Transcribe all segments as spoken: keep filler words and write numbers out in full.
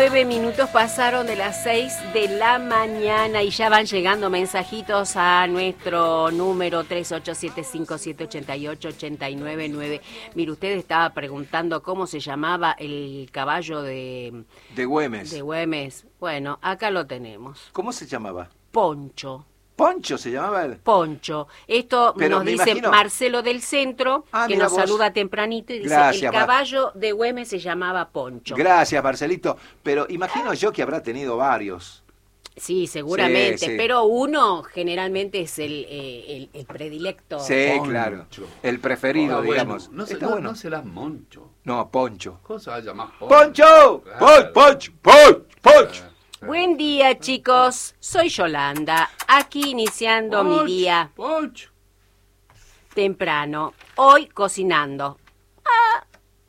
Nueve minutos pasaron de las seis de la mañana y ya van llegando mensajitos a nuestro número tres ocho siete cinco siete ocho ocho ocho nueve nueve. Mire, usted estaba preguntando cómo se llamaba el caballo de... De Güemes. De Güemes. Bueno, acá lo tenemos. ¿Cómo se llamaba? Poncho. ¿Poncho se llamaba él? Poncho. Esto Pero nos me dice imagino... Marcelo del Centro, ah, que nos vos. saluda tempranito y dice, Gracias, el caballo de Güemes se llamaba Poncho. Gracias, Marcelito. Pero imagino yo que habrá tenido varios. Sí, seguramente, sí, sí. Pero uno generalmente es el, eh, el, el predilecto. Sí, Poncho. Claro. El preferido, Ah, digamos. Bueno. No, se, Está no, bueno. no será Moncho. No, Poncho. ¿Cómo se va a llamar? ¡Poncho! Claro. ¡Poncho! ¡Poncho! ¡Poncho! Buen día, chicos. Soy Yolanda, aquí iniciando Poncho, mi día Poncho. temprano. Hoy cocinando. Ah,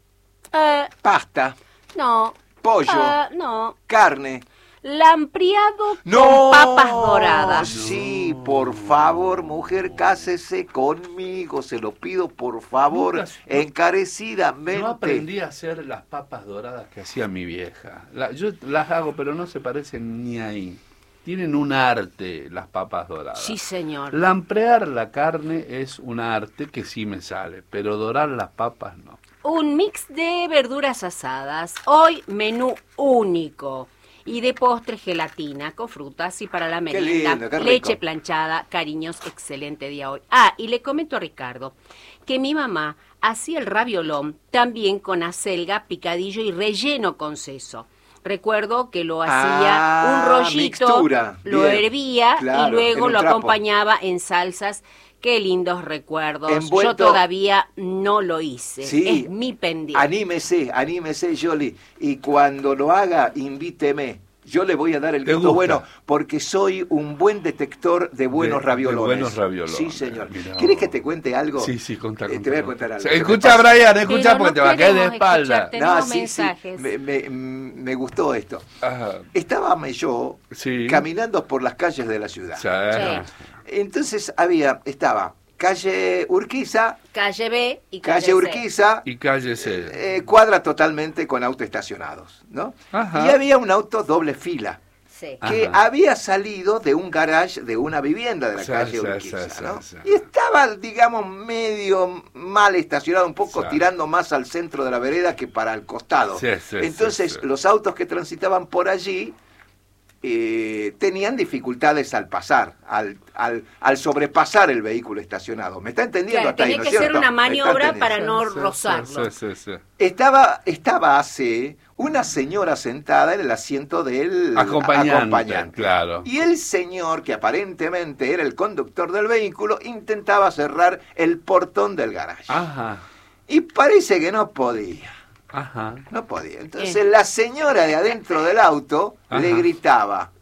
ah, Pasta, no. pollo, Ah, no. carne. Lampriado ¡No! con papas doradas. Sí, por favor, mujer, cásese conmigo. Se lo pido, por favor, Nunca- encarecidamente. No aprendí a hacer las papas doradas que hacía mi vieja. La- yo las hago, pero no se parecen ni ahí. Tienen un arte las papas doradas. Sí, señor. Lamprear la carne es un arte que sí me sale, pero dorar las papas no. Un mix de verduras asadas. Hoy menú único. Y de postre gelatina con frutas y para la Qué merienda. lindo, qué rico. Leche planchada, cariños, excelente día hoy. Ah, y le comento a Ricardo que mi mamá hacía el raviolón también con acelga, picadillo y relleno con seso. Recuerdo que lo hacía Ah, un rollito, mixtura. lo Bien. hervía Claro, y luego en un lo trapo. acompañaba en salsas. Qué lindos recuerdos. Envuelto- Yo todavía no lo hice. Sí. Es mi pendiente. Anímese, anímese, Yoli. Y cuando lo haga, invíteme. Yo le voy a dar el ¿Te gusto gusta? bueno, porque soy un buen detector de buenos De- raviolones. de buenos raviolones. Sí, señor. Mirá ¿Quieres vos. que te cuente algo? Sí, sí, contá, Eh, contá, te voy a contá. contar algo. Sí, que me escucha, pasa. Brian, escucha, Pero porque no te va a caer de queremos espalda. escucharte. Tenemos No, sí, sí, mensajes. me, me- me gustó esto. Ajá. Estaba yo Sí. caminando por las calles de la ciudad. Sí. Entonces había, estaba calle Urquiza, Calle B y calle, calle, C. Urquiza, Y cállese. eh, cuadra totalmente con autos estacionados, ¿no? Ajá. Y había un auto doble fila Sí. que Ajá. había salido de un garage de una vivienda de la Sí, calle sí, Urquiza, sí, ¿no? sí, sí. Y estaba, digamos, medio mal estacionado, un poco Sí. tirando más al centro de la vereda que para el costado. Sí, sí, Entonces, sí, sí. los autos que transitaban por allí eh, tenían dificultades al pasar, al, al, al sobrepasar el vehículo estacionado. ¿Me está entendiendo Claro, hasta ahí, tenía ¿no que es ser cierto? una ¿Me está maniobra entendiendo? para no Sí, sí, rozarlo. Sí, sí, sí. Estaba, estaba hace una señora sentada en el asiento del Acompañante, acompañante. claro. Y el señor, que aparentemente era el conductor del vehículo, intentaba cerrar el portón del garaje. Ajá, Y parece que no podía. ajá. No podía. Entonces Bien. la señora de adentro del auto Ajá. le gritaba: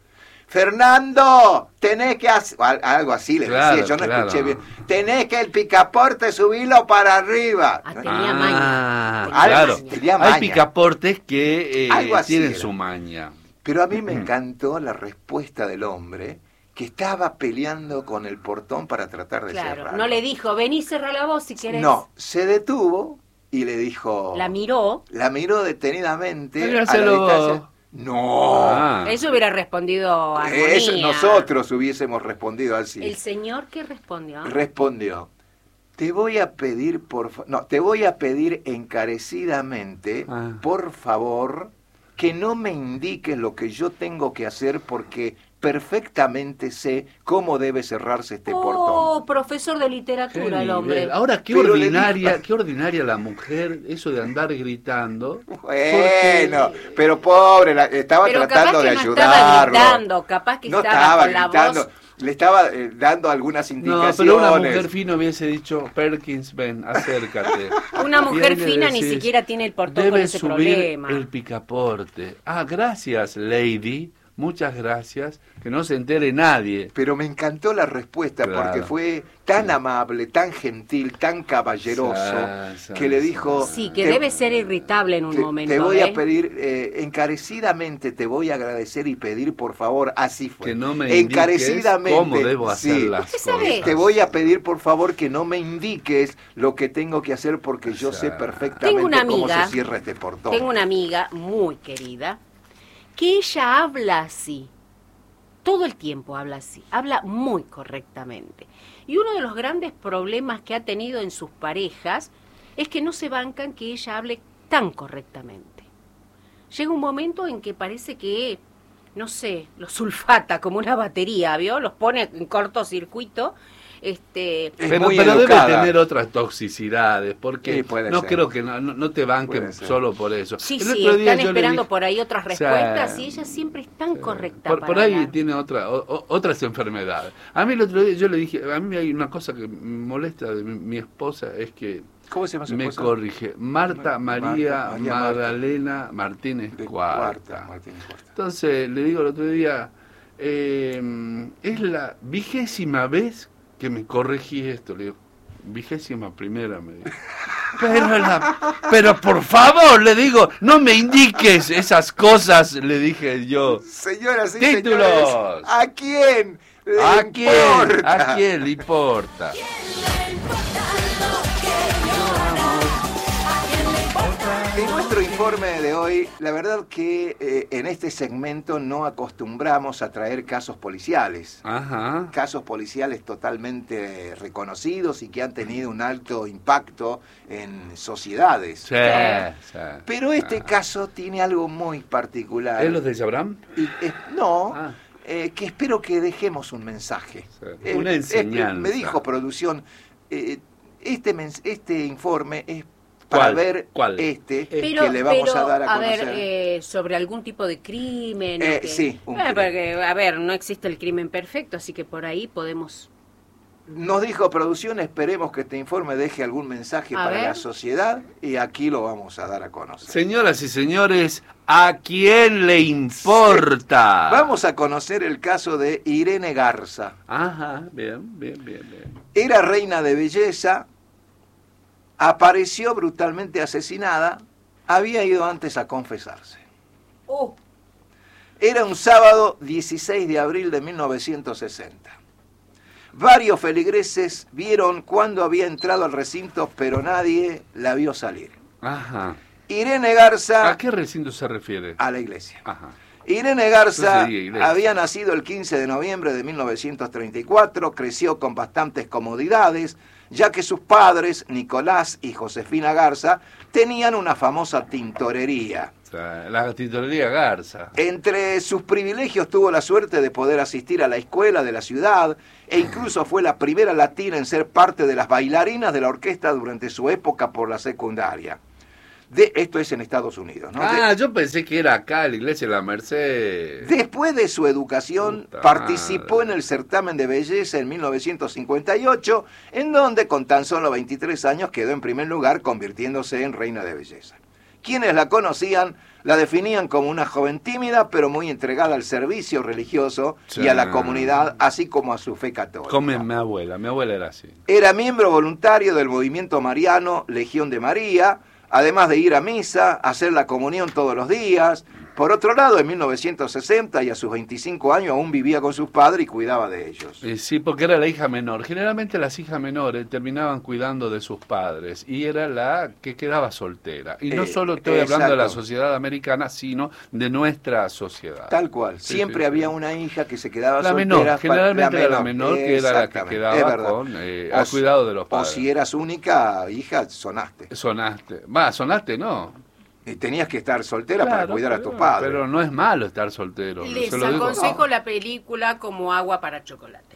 Fernando, tenés que hacer, al- algo así le Claro, decía, yo no claro. escuché bien, tenés que el picaporte subirlo para arriba. Ah, tenía maña. Ah, Tenía claro. maña. Tenía maña. Hay picaportes que eh, Algo así tienen era. su maña. Pero a mí me encantó la respuesta del hombre que estaba peleando con el portón para tratar de Claro, cerrarlo. no le dijo, vení, cerra la voz si querés. No, se detuvo y le dijo... La miró. La miró detenidamente. Pero a la se lo- distancia. No. Ah. Eso hubiera respondido a armonía. Eso nosotros hubiésemos respondido así. El señor que respondió. Respondió: te voy a pedir por fa- no, te voy a pedir encarecidamente, Ah. por favor, que no me indiques lo que yo tengo que hacer porque perfectamente sé cómo debe cerrarse este Oh, portón. profesor de Qué literatura el hombre. nivel. Ahora, qué Pero le ordinaria, dijo- qué ordinaria la mujer, eso de andar gritando. Bueno, pero pobre, la- estaba Pero tratando capaz que de no ayudarlo. estaba gritando, capaz que no estaba, estaba con la gritando, voz. le estaba eh, dando algunas No, indicaciones. pero una mujer fina hubiese dicho, Perkins, ven, acércate. Una Y mujer ahí le fina ni decís, siquiera tiene el portón con debe ese subir problema. el picaporte. Ah, gracias, lady. Muchas gracias. Que no se entere nadie. Pero me encantó la respuesta Claro. porque fue tan amable, tan gentil, tan caballeroso, Sí, sí, que le sí. dijo... Sí, que te- debe ser irritable en un te, momento. te voy ¿eh? a pedir, eh, encarecidamente te voy a agradecer y pedir, por favor, así fue. Que no me indiques encarecidamente, cómo debo hacer sí, las Usted sabe. cosas. te voy a pedir, por favor, que no me indiques lo que tengo que hacer porque yo sé Exacto. perfectamente Tengo una cómo amiga, se cierra este portón. Tengo una amiga muy querida que ella habla así. Todo el tiempo habla así, habla muy correctamente. Y uno de los grandes problemas que ha tenido en sus parejas es que no se bancan que ella hable tan correctamente. Llega un momento en que parece que, no sé, los sulfata como una batería, ¿vio? Los pone en cortocircuito. Este, pero pero debe tener otras toxicidades, porque sí, no ser. creo que no, no te banquen solo por eso. Sí, el sí, están esperando dije, por ahí otras respuestas, o sea, y ella siempre es tan sí, correcta. Por, para por ahí hablar. tiene otra, o, otras enfermedades. A mí el otro día yo le dije, a mí hay una cosa que me molesta de mi, mi esposa, es que ¿Cómo se llama su me esposa? corrige, Marta María, Marta, María Magdalena Marta. Martínez De Cuarta. Cuarta, Martínez Cuarta. Entonces le digo el otro día, eh, es la vigésima vez que me corregí esto, le digo, vigésima primera me dijo. Pero, la, pero por favor, le digo, no me indiques esas cosas, le dije yo. Señoras y Títulos. señores, ¿a quién le ¿A importa? quién? ¿A quién le importa? En nuestro informe de hoy, la verdad que eh, en este segmento no acostumbramos a traer casos policiales. Ajá. Casos policiales totalmente reconocidos y que han tenido un alto impacto en sociedades. Sí, sí. Pero este ah. caso tiene algo muy particular. ¿Es los de Abraham? Y, eh, no, Ah. eh, que espero que dejemos un mensaje. Sí, Eh, una eh, enseñanza. me dijo producción, eh, este, mens- este informe es para ¿Cuál? ver ¿Cuál? este Pero, que le vamos pero, a dar a, a ver, conocer. eh, sobre algún tipo de crimen. Eh, o que- sí, un Eh, crimen. porque, a ver, no existe el crimen perfecto, así que por ahí podemos... Nos dijo producción, esperemos que este informe deje algún mensaje A para ver. la sociedad y aquí lo vamos a dar a conocer. Señoras y señores, ¿a quién le importa? Vamos a conocer el caso de Irene Garza. Ajá, bien, bien, bien, bien. Era reina de belleza, apareció brutalmente asesinada, había ido antes a confesarse. Oh, Era un sábado dieciséis de abril de mil novecientos sesenta. Varios feligreses vieron cuando había entrado al recinto, pero nadie la vio salir. Ajá. Irene Garza... ¿A qué recinto se refiere? A la iglesia. Ajá. Irene Garza Entonces, sí, iglesia. había nacido el quince de noviembre de mil novecientos treinta y cuatro, creció con bastantes comodidades, ya que sus padres, Nicolás y Josefina Garza, tenían una famosa tintorería. O sea, la tintorería Garza. Entre sus privilegios tuvo la suerte de poder asistir a la escuela de la ciudad e incluso fue la primera latina en ser parte de las bailarinas de la orquesta durante su época por la secundaria. De, esto es en Estados Unidos, ¿no? Ah, De- yo pensé que era acá, en la iglesia de la Merced. Después de su educación, Puta participó madre. en el certamen de belleza en mil novecientos cincuenta y ocho, en donde con tan solo veintitrés años quedó en primer lugar, convirtiéndose en reina de belleza. Quienes la conocían la definían como una joven tímida, pero muy entregada al servicio religioso Sí. y a la comunidad, así como a su fe católica. Come mi abuela, mi abuela era así. Era miembro voluntario del movimiento mariano Legión de María, además de ir a misa, hacer la comunión todos los días. Por otro lado, en mil novecientos sesenta y a sus veinticinco años aún vivía con sus padres y cuidaba de ellos. Eh, sí, porque era la hija menor. Generalmente las hijas menores terminaban cuidando de sus padres y era la que quedaba soltera. Y no Eh, solo estoy hablando de la exacto. sociedad americana, sino de nuestra sociedad. Tal cual. Sí, Siempre sí, había sí. una hija que se quedaba La soltera. menor, pa- generalmente era la menor que era la que Exactamente, es quedaba verdad. con, eh, O al si- cuidado de los O padres. si eras única hija, sonaste. Sonaste. Va, sonaste, no. Y tenías que estar soltera para Claro, cuidar a pero- tus padres. Pero no es malo estar soltero. les se lo digo. aconsejo la película Como agua para chocolate.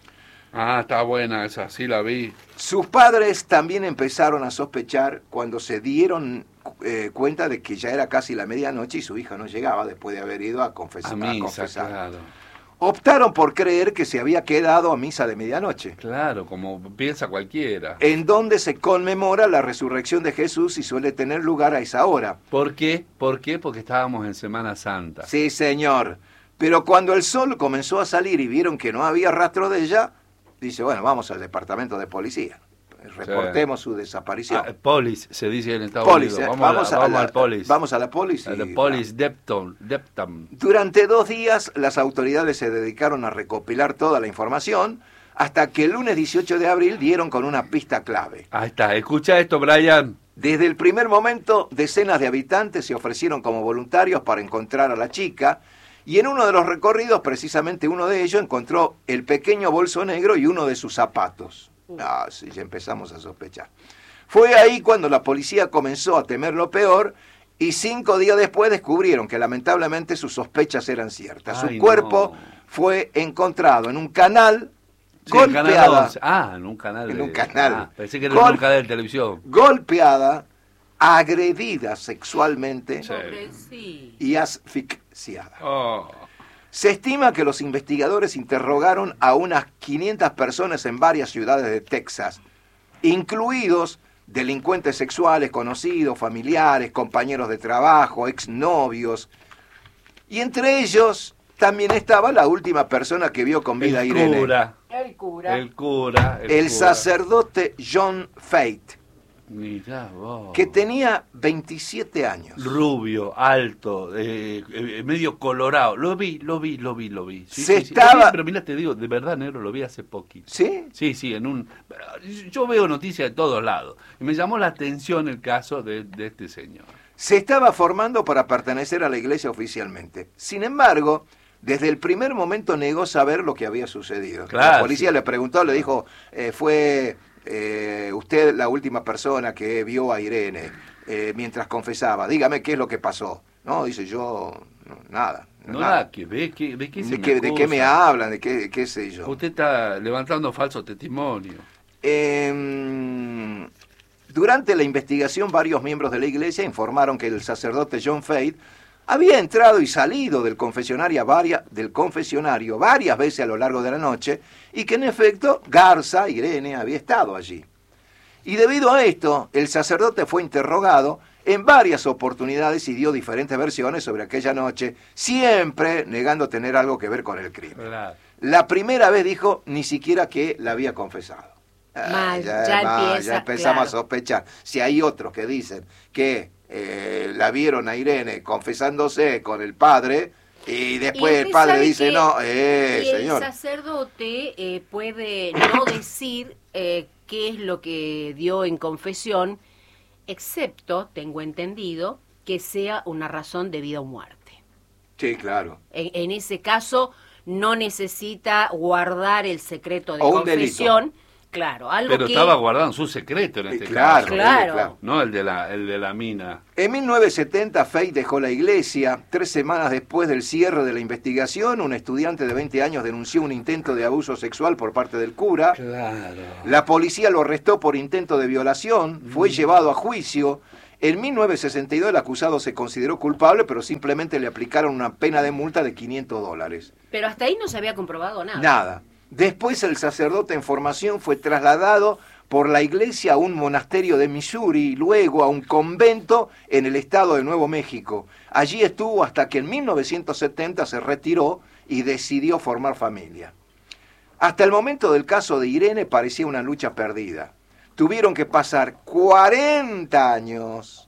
Ah, está buena esa, sí la vi. Sus padres también empezaron a sospechar cuando se dieron eh, cuenta de que ya era casi la medianoche y su hija no llegaba después de haber ido a, confes- A a misa, confesar. claro. Optaron por creer que se había quedado a misa de medianoche, Claro, como piensa cualquiera. en donde se conmemora la resurrección de Jesús y suele tener lugar a esa hora. ¿Por qué? ¿Por qué? Porque estábamos en Semana Santa. Sí, señor. Pero cuando el sol comenzó a salir y vieron que no había rastro de ella, dice, bueno, vamos al departamento de policía. Reportemos su desaparición. Ah, polis, se dice en Estados Polis, Unidos. eh, Vamos, a la- vamos la- al polis. Vamos a la polis. A y- la polis Depton, Deptam. Durante dos días las autoridades se dedicaron a recopilar toda la información hasta que el lunes dieciocho de abril dieron con una pista clave. Ahí está, escucha esto, Brian. Desde el primer momento, decenas de habitantes se ofrecieron como voluntarios para encontrar a la chica, y en uno de los recorridos, precisamente uno de ellos, encontró el pequeño bolso negro y uno de sus zapatos. Ah, sí, ya empezamos a sospechar. Fue ahí cuando la policía comenzó a temer lo peor, y cinco días después descubrieron que lamentablemente sus sospechas eran ciertas. Ay, Su cuerpo no. fue encontrado en un canal, Sí, en golpeada, Canal once. Ah, en un canal. En de- un canal. Ah, pensé que era Gol- en un canal de televisión. golpeada, agredida sexualmente Sí. Pobrecito. y asfixiada. Oh. Se estima que los investigadores interrogaron a unas quinientas personas en varias ciudades de Texas, incluidos delincuentes sexuales conocidos, familiares, compañeros de trabajo, exnovios, y entre ellos también estaba la última persona que vio con vida a El Irene, cura. El cura. El cura. El, el cura. sacerdote John Fate, Mirá vos. que tenía veintisiete años. Rubio, alto, eh, eh, medio colorado. Lo vi, lo vi, lo vi, lo vi. Sí, Se sí, sí. Lo estaba- vi, pero mira, te digo, de verdad, negro, lo vi hace poquito. ¿Sí? Sí, sí, en un... Yo veo noticias de todos lados. Y me llamó la atención el caso de, de este señor. Se estaba formando para pertenecer a la iglesia oficialmente. Sin embargo, desde el primer momento negó saber lo que había sucedido. Claro, La policía sí. le preguntó, le dijo, eh, fue eh, usted la última persona que vio a Irene eh, mientras confesaba. Dígame qué es lo que pasó. No, dice yo, no, nada. No, nada. nada que ve, que, ¿de qué se ¿De, me qué, ¿De qué me acusa? hablan? ¿De qué, qué sé yo? Usted está levantando falso testimonio. Eh, durante la investigación, varios miembros de la iglesia informaron que el sacerdote John Fate había entrado y salido del confesionario, varias, del confesionario varias veces a lo largo de la noche y que en efecto Garza, Irene, había estado allí. Y debido a esto, el sacerdote fue interrogado en varias oportunidades y dio diferentes versiones sobre aquella noche, siempre negando tener algo que ver con el crimen. Claro. La primera vez dijo ni siquiera que la había confesado. Ah, Mal, ya mal, empieza, ya empezamos claro. a sospechar. Si hay otros que dicen que eh, la vieron a Irene confesándose con el padre y después Y el usted padre sabe dice que- no, eh, y el señor. sacerdote eh, puede no decir eh, qué es lo que dio en confesión, excepto, tengo entendido, que sea una razón de vida o muerte. Sí, claro. En, en ese caso, no necesita guardar el secreto de O un confesión. Claro, algo Pero que... estaba guardando su secreto en Eh, este claro, caso. Claro. claro. No el de la, el de la mina. En mil novecientos setenta, Fate dejó la iglesia. Tres semanas después del cierre de la investigación, un estudiante de veinte años denunció un intento de abuso sexual por parte del cura. Claro. La policía lo arrestó por intento de violación, fue llevado a juicio. En mil novecientos sesenta y dos el acusado se consideró culpable, pero simplemente le aplicaron una pena de multa de quinientos dólares. Pero hasta ahí no se había comprobado nada. Nada. Después el sacerdote en formación fue trasladado por la iglesia a un monasterio de Missouri y luego a un convento en el estado de Nuevo México. Allí estuvo hasta que en mil novecientos setenta se retiró y decidió formar familia. Hasta el momento del caso de Irene parecía una lucha perdida. Tuvieron que pasar cuarenta años,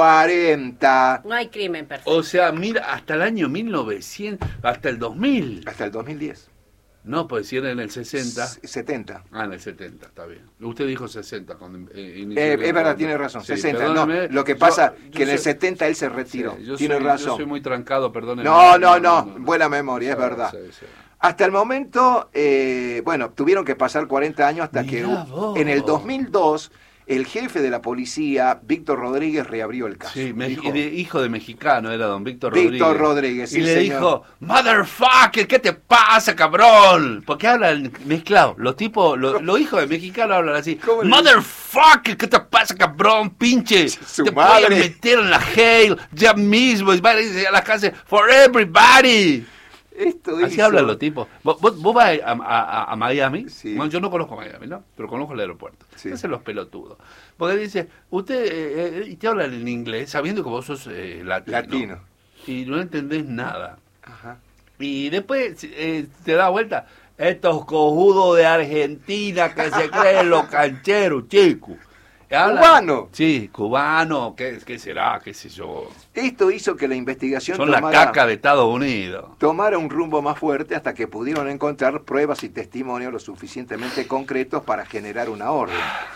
cuarenta, No hay crimen perfecto. O sea, mira, hasta el año mil novecientos, hasta el dos mil. hasta el dos mil diez. No, pues si era en el sesenta. S- setenta. Ah, en el setenta, está bien. Usted dijo sesenta cuando eh, inició Eh, el- es verdad, tiene razón, Sí, sesenta. No, perdóneme, lo que yo- pasa yo que en el soy- setenta él se retiró. Sí, yo tiene soy, razón. Yo soy muy trancado, perdóneme. No, no, no, buena memoria, es Sí, verdad. sí, sí. Hasta el momento, eh, bueno, tuvieron que pasar cuarenta años hasta que Mirá vos. en el dos mil dos el jefe de la policía, Víctor Rodríguez, reabrió el caso. Sí, me- Dijo, y de- hijo de mexicano era don Víctor Víctor Rodríguez. Rodríguez, sí, y le señor. dijo, motherfucker, ¿qué te pasa, cabrón? Porque hablan mezclado. Los tipos, los, los hijos de mexicano hablan así. ¿Cómo le Motherfucker, ¿qué te pasa, cabrón? Pinche. Su te madre. voy a meter en la jail ya mismo. Y van a ir a la cárcel for everybody. Esto Así hizo- hablan los tipos. ¿Vos, vos, vos vas a, a- a Miami? Sí. Bueno, yo no conozco Miami, ¿no? Pero conozco el aeropuerto. Sí. Hacen los pelotudos. Porque dice, usted, eh, eh, y te hablan en inglés sabiendo que vos sos eh, latino. Latino. Y no entendés nada. Ajá. Y después eh, te da vuelta, estos cojudos de Argentina que se creen los cancheros, chicos. Hablan- Cubano. Sí, cubano, ¿qué, qué será? ¿Qué sé yo? Esto hizo que la investigación Son la tomara, caca de Estados Unidos. tomara un rumbo más fuerte hasta que pudieron encontrar pruebas y testimonios lo suficientemente concretos para generar una orden.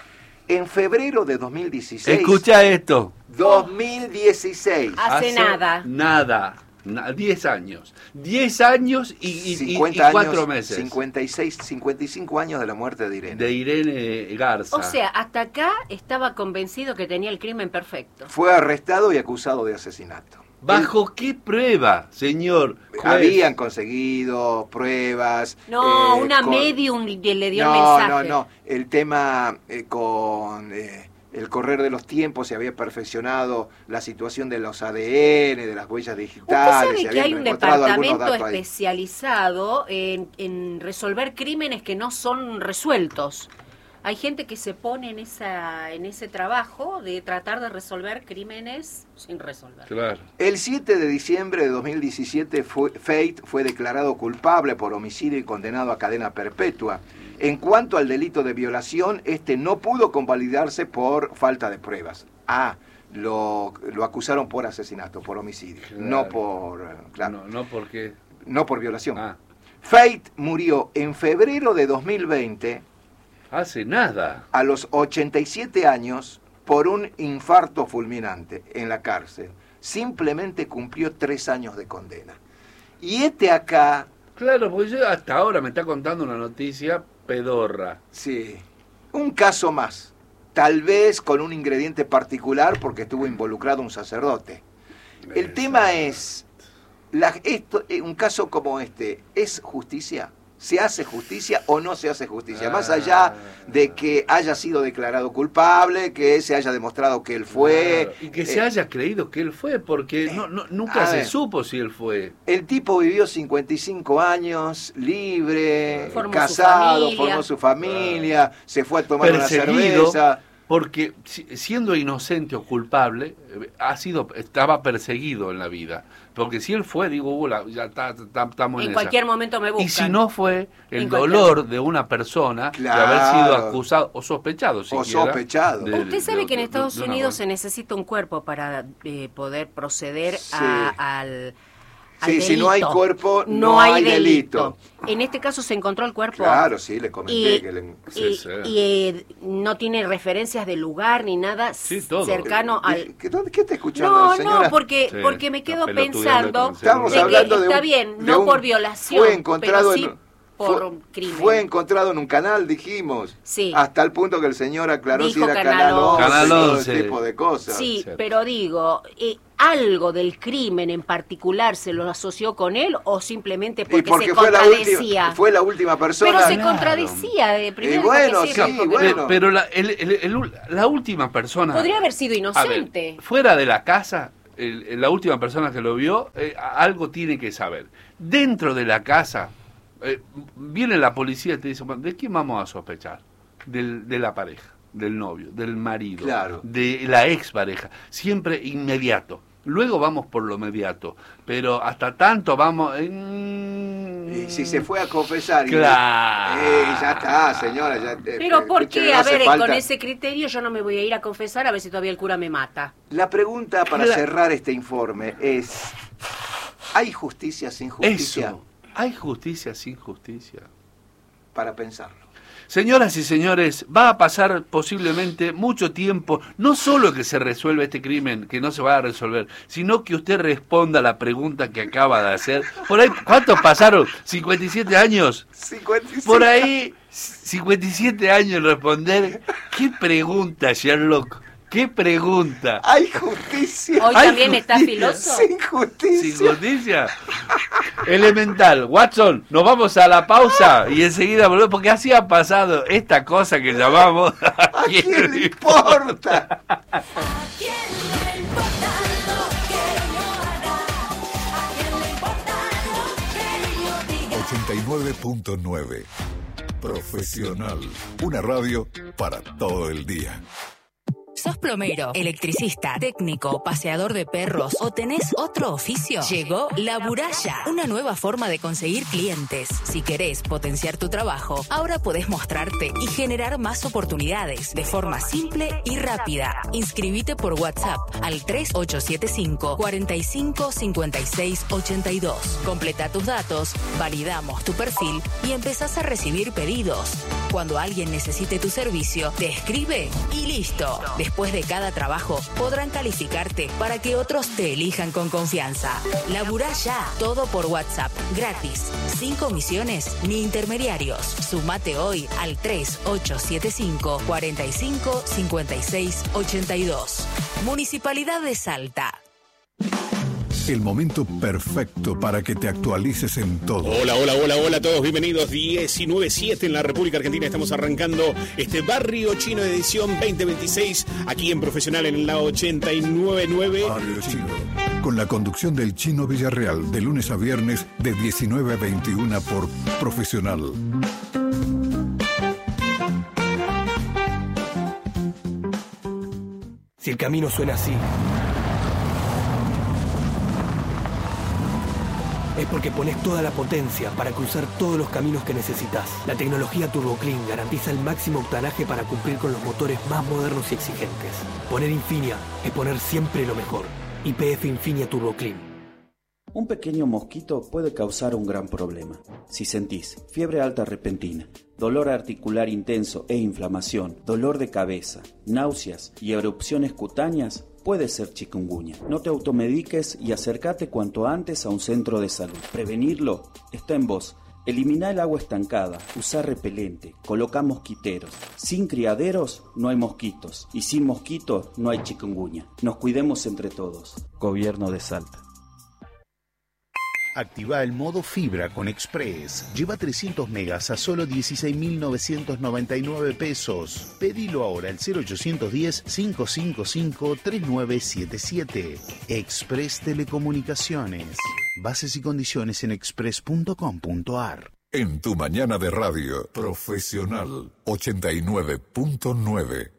En febrero de dos mil dieciséis. Escucha esto. dos mil dieciséis. Hace nada. Nada. Na- diez años. diez años y, y, cincuenta y cuatro años, meses. cincuenta y seis, cincuenta y cinco años de la muerte de Irene. De Irene Garza. O sea, hasta acá estaba convencido que tenía el crimen perfecto. Fue arrestado y acusado de asesinato. ¿Bajo qué prueba, señor juez? Habían conseguido pruebas. No, eh, una con- medium le le dio no, el mensaje. No, no, el tema eh, con eh, el correr de los tiempos se había perfeccionado la situación de los A D N, de las huellas Usted digitales. sabe se que hay habían un encontrado algunos departamento datos ahí. especializado en, en resolver crímenes que no son resueltos. Hay gente que se pone en esa en ese trabajo de tratar de resolver crímenes sin resolver. Claro. El siete de diciembre de dos mil diecisiete, fue, Fate fue declarado culpable por homicidio y condenado a cadena perpetua. En cuanto al delito de violación, este no pudo convalidarse por falta de pruebas. Ah, lo, lo acusaron por asesinato, por homicidio, Claro. no por, eh, claro, No, no porque... no por violación. Ah, Fate murió en febrero de dos mil veinte hace nada. a los ochenta y siete años por un infarto fulminante en la cárcel. Simplemente cumplió tres años de condena. Y este acá, Claro, porque yo hasta ahora me está contando una noticia pedorra. sí, un caso más. Tal vez con un ingrediente particular porque estuvo involucrado un sacerdote. El Exacto. tema es, la, esto, eh, un caso como este, ¿es justicia? ¿Se hace justicia o no se hace justicia? Más allá de que haya sido declarado culpable, que se haya demostrado que él fue... Claro, y que se eh, haya creído que él fue, porque no, no, nunca a se ver. supo si él fue. El tipo vivió cincuenta y cinco años, libre, Formó su casado, familia. formó su familia, se fue a tomar una Perseguido, cerveza. porque si- siendo inocente o culpable, eh, ha sido, estaba perseguido en la vida. Porque si él fue, digo, uh, la- ya está- está- estamos en, En esa. cualquier momento me buscan. Y si no fue, el En cualquier- dolor de una persona de haber Claro. sido acusado o sospechado, O siquiera, sospechado. de- Usted sabe de- que en de- Estados de una Unidos se muerte. necesita un cuerpo para eh, poder proceder Sí. a- al, al Sí, si no hay delito. cuerpo, no hay delito. En este caso se encontró el cuerpo. Claro, sí, le comenté Y, que le... Sí, y- sí. y, eh, no tiene referencias de lugar ni nada Sí, todo. cercano al... ¿Qué, dónde- qué está escuchando, No, señora? no, porque, Sí, porque me está quedo pelotudeando pensando con el Estamos de que hablando de está un- bien, de no un- por violación, fue encontrado pero sí en- por fue- crimen. Fue encontrado en un canal, dijimos. Sí. Hasta el punto que el señor aclaró Dijo si era Canal Canal once, Canal todo once. ese tipo de cosas. Sí, Cierto. pero digo, eh, ¿algo del crimen en particular se lo asoció con él o simplemente Y porque, porque se fue la, contradecía? última, fue la última persona. Pero se Claro. contradecía de primero. Y bueno, porque sí, porque Pe- bueno. Pero la, el- el- el- la última persona... podría haber sido A ver, inocente. fuera de la casa, el- el- la última persona que lo vio, eh, algo tiene que saber. Dentro de la casa, eh, viene la policía y te dice, bueno, ¿de quién vamos a sospechar? Del, de la pareja, del novio, del marido, Claro. de la expareja. Siempre inmediato. Luego vamos por lo inmediato, pero hasta tanto vamos... en- Y si se fue a confesar. y- Claro. Eh, ya está, señora. Ya, eh, Pero eh, ¿por escúcheme, qué? no A hace ver, falta. con ese criterio yo no me voy a ir a confesar a ver si todavía el cura me mata. La pregunta para Claro. cerrar este informe es: ¿hay justicia sin justicia? Eso. ¿Hay justicia sin justicia? Para pensarlo. Señoras y señores, va a pasar posiblemente mucho tiempo, no solo que se resuelva este crimen, que no se va a resolver, sino que usted responda a la pregunta que acaba de hacer. Por ahí, ¿cuántos pasaron? ¿cincuenta y siete años? cincuenta y cinco. Por ahí, cincuenta y siete años responder. ¿Qué pregunta, Sherlock? ¿Qué pregunta? ¿Hay justicia? Hoy Ay, también está justicia. filoso. Sin justicia. ¿Sin justicia? Elemental. Watson, nos vamos a la pausa y enseguida volvemos, porque así ha pasado esta cosa que llamamos... ¿A quién le importa? ¿A quién le importa lo que yo haga? ¿A quién le importa lo que yo diga? ochenta y nueve punto nueve. Profesional. Una radio para todo el día. ¿Sos plomero, electricista, técnico, paseador de perros o tenés otro oficio? Llegó La Buralla, una nueva forma de conseguir clientes. Si querés potenciar tu trabajo, ahora podés mostrarte y generar más oportunidades de forma simple y rápida. Inscribite por WhatsApp al tres ocho siete cinco, cuatro cinco, cinco seis ocho dos. Completa tus datos, validamos tu perfil y empezás a recibir pedidos. Cuando alguien necesite tu servicio, te escribe y listo. Después de cada trabajo, podrán calificarte para que otros te elijan con confianza. Laburá ya, todo por WhatsApp, gratis, sin comisiones ni intermediarios. Sumate hoy al tres ocho siete cinco, cuatro cinco, cinco seis ocho dos. Municipalidad de Salta. El momento perfecto para que te actualices en todo. Hola, hola, hola, hola a todos, bienvenidos. diecinueve siete en la República Argentina. Estamos arrancando este Barrio Chino edición veinte veintiséis aquí en Profesional en la ochenta y nueve nueve. Barrio Chino. Con la conducción del Chino Villarreal, de lunes a viernes, de diecinueve a veintiuna por Profesional. Si el camino suena así, es porque pones toda la potencia para cruzar todos los caminos que necesitas. La tecnología Turbo Clean garantiza el máximo octanaje para cumplir con los motores más modernos y exigentes. Poner Infinia es poner siempre lo mejor. Y P F Infinia Turbo Clean. Un pequeño mosquito puede causar un gran problema. Si sentís fiebre alta repentina, dolor articular intenso e inflamación, dolor de cabeza, náuseas y erupciones cutáneas, puede ser chikungunya. No te automediques y acércate cuanto antes a un centro de salud. Prevenirlo está en vos. Elimina el agua estancada, usa repelente, coloca mosquiteros. Sin criaderos no hay mosquitos y sin mosquitos no hay chikungunya. Nos cuidemos entre todos. Gobierno de Salta. Activa el modo fibra con Express. Lleva trescientos megas a solo dieciséis mil novecientos noventa y nueve pesos. Pedilo ahora al cero ochocientos diez, cinco cinco cinco, tres nueve siete siete. Express Telecomunicaciones. Bases y condiciones en express punto com punto ar. En tu mañana de radio, Profesional ochenta y nueve punto nueve.